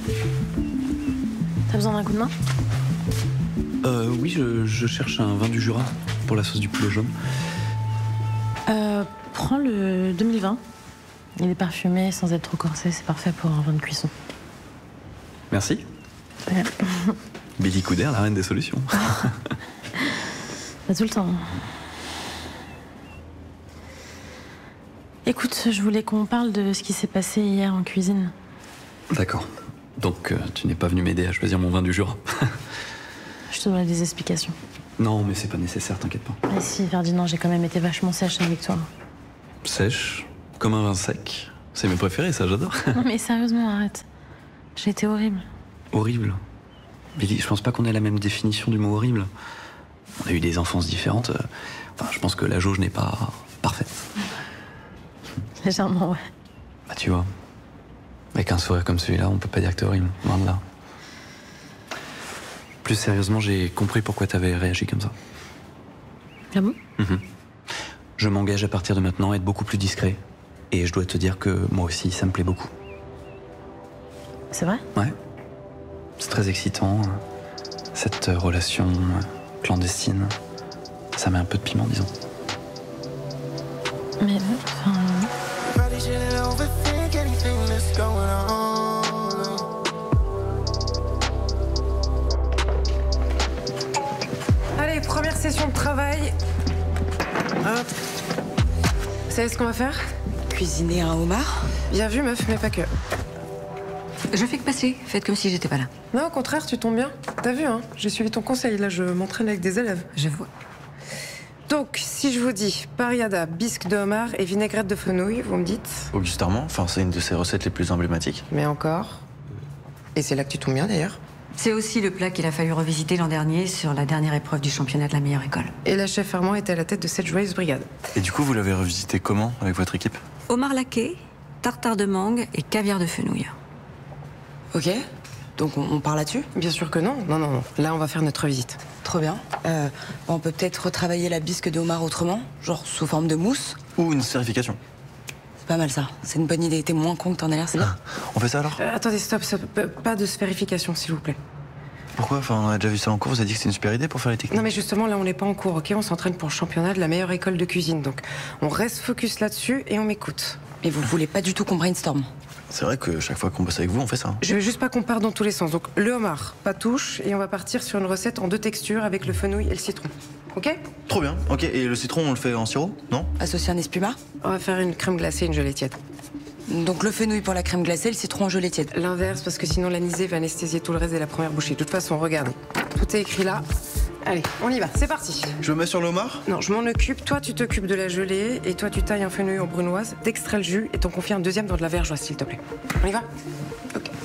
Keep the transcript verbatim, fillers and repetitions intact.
T'as besoin d'un coup de main? Euh, oui, je, je cherche un vin du Jura pour la sauce du poulet jaune. Euh, prends le deux mille vingt. Il est parfumé sans être trop corsé, c'est parfait pour un vin de cuisson. Merci. Ouais. Billy Couder, la reine des solutions. Pas tout le temps. Écoute, je voulais qu'on parle de ce qui s'est passé hier en cuisine. D'accord. Donc, euh, tu n'es pas venu m'aider à choisir mon vin du Jura. Je te donne des explications. Non, mais c'est pas nécessaire, t'inquiète pas. Mais si, Ferdinand, j'ai quand même été vachement sèche avec toi. Sèche, comme un vin sec. C'est mes préférés, ça, j'adore. Non mais sérieusement, arrête. J'ai été horrible. Horrible. Billy, je pense pas qu'on ait la même définition du mot horrible. On a eu des enfances différentes. Enfin, je pense que la jauge n'est pas parfaite. Légèrement, ouais. Bah, tu vois, avec un sourire comme celui-là, on peut pas dire que t'es horrible. Loin de là. Plus sérieusement, j'ai compris pourquoi t'avais réagi comme ça. Ah bon? Mm-hmm. Je m'engage à partir de maintenant à être beaucoup plus discret. Et je dois te dire que moi aussi, ça me plaît beaucoup. C'est vrai? Ouais. C'est très excitant. Cette relation clandestine, ça met un peu de piment, disons. Mais enfin... Allez, première session de travail. Hop. Vous savez ce qu'on va faire? Cuisiner un homard? Bien vu, meuf, mais pas que. Je fais que passer. Faites comme si j'étais pas là. Non, au contraire, tu tombes bien. T'as vu, hein? J'ai suivi ton conseil. Là, je m'entraîne avec des élèves. Je vois. Donc, si je vous dis pariada, bisque de homard et vinaigrette de fenouil, vous me dites? Augustement, enfin, c'est une de ses recettes les plus emblématiques. Mais encore. Et c'est là que tu tombes bien, d'ailleurs. C'est aussi le plat qu'il a fallu revisiter l'an dernier sur la dernière épreuve du championnat de la meilleure école. Et la chef Armand était à la tête de cette joyeuse brigade. Et du coup, vous l'avez revisité comment avec votre équipe? Homard laqué, tartare de mangue et caviar de fenouil. Ok, donc on, on part là-dessus? Bien sûr que non. Non, non, non. Là, on va faire notre visite. Trop bien. Euh, on peut peut-être retravailler la bisque de homard autrement, genre sous forme de mousse? Ou une sphérification. C'est pas mal ça. C'est une bonne idée. T'es moins con que t'en as l'air, c'est bien. On fait ça alors? Euh, attendez, stop, stop. Pas de sphérification, s'il vous plaît. Pourquoi? Enfin, on a déjà vu ça en cours, vous avez dit que c'est une super idée pour faire les techniques. Non mais justement, là on n'est pas en cours, ok? On s'entraîne pour le championnat de la meilleure école de cuisine. Donc on reste focus là-dessus et on m'écoute. Mais vous voulez pas du tout qu'on brainstorm? C'est vrai que chaque fois qu'on bosse avec vous, on fait ça. Je veux juste pas qu'on parte dans tous les sens. Donc le homard, pas touche, et on va partir sur une recette en deux textures avec le fenouil et le citron. Ok? Trop bien. Ok, et le citron, on le fait en sirop, non? Associer un espuma? On va faire une crème glacée et une gelée tiède. Donc le fenouil pour la crème glacée, le citron en gelée tiède. L'inverse, parce que sinon l'anisée va anesthésier tout le reste de la première bouchée. De toute façon, regardez. Tout est écrit là. Allez, on y va, c'est parti. Je me mets sur le homard? Non, je m'en occupe. Toi, tu t'occupes de la gelée et toi, tu tailles un fenouil en brunoise, t'extrais le jus et t'en confies un deuxième dans de la vergeoise, s'il te plaît. On y va? Ok.